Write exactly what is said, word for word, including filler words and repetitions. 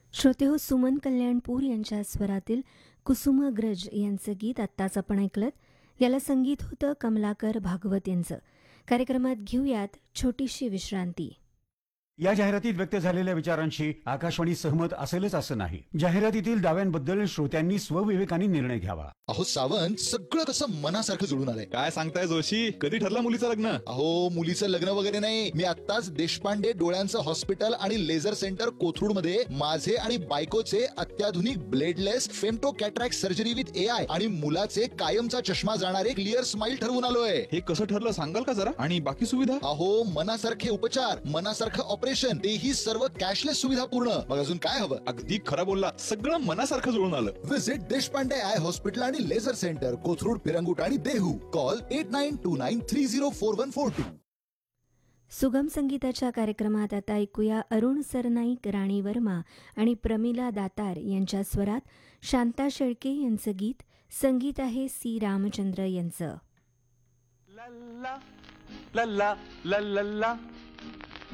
श्रोते हो, सुमन कल्याणपूर यांच्या स्वरातील कुसुमाग्रज यांचं गीत आत्ताच आपण ऐकलं. याला संगीत होतं कमलाकर भागवत यांचं. कार्यक्रमात घेऊयात छोटीशी विश्रांती. या जाहिरातीत व्यक्त झालेल्या विचारांशी आकाशवाणी सहमत असेलच असं नाही. जाहिरातीतील दाव्यांबद्दल श्रोत्यांनी स्वविवेकाने निर्णय घ्यावा. अहो सावंत, सगळं कसं मनासारखं जुळून आलंय. काय सांगताय जोशी? कधी ठरलं मुलीचं लग्न? अहो मुलीचं लग्न वगैरे नाही, मी आत्ताच देशपांडे डोळ्यांचं हॉस्पिटल आणि लेझर सेंटर कोथरूड मध्ये माझे आणि बायकोचे अत्याधुनिक bladeless femto cataract surgery with A I आणि मुलाचे कायमचा चष्मा जाणारे क्लिअर स्माइल ठरवून आलोय. हे कसं ठरलं सांगाल का जरा? आणि बाकी सुविधा? अहो मनासारखे उपचार, मनासारखं ऑपरेशन, तेही सर्व कॅशलेस सुविधा पूर्ण. मग अजून काय हवं? अगदी खरं बोलला, सगळं मनासारखं जुळून आलं. विजिट देशपांडे आय हॉस्पिटल आणि लेझर सेंटर कोथरूड, पिरंगुट आणि Dehu. Call at nine to nine three zero four one four to. सुगम संगीताच्या कार्यक्रमात आता ऐकूया अरुण सरनाईक, राणी वर्मा आणि प्रमिला दातार यांच्या स्वरात शांता शेळके यांचं गीत. संगीत आहे सी रामचंद्र यांचं. लल्ला लल्ला लल्ला